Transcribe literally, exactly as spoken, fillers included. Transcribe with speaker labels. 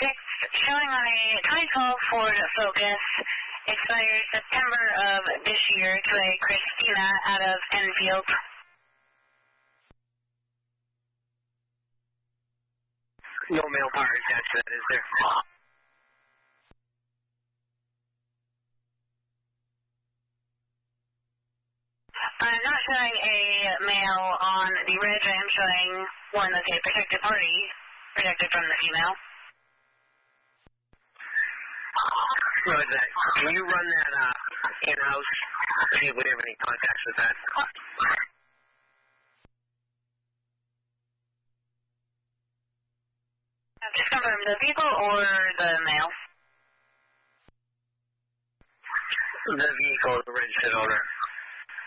Speaker 1: six, showing on a twenty twelve Ford Focus, expires September of this year, to a Christina out of Enfield.
Speaker 2: No mail power attached to that, is there?
Speaker 1: I'm not showing a male on the red. I am showing one that's a protected party, protected from the female.
Speaker 2: Roger that. Can you run that uh, in-house, see if we have any contacts with that?
Speaker 1: Just confirm the vehicle or the male?
Speaker 2: The vehicle, the registered owner.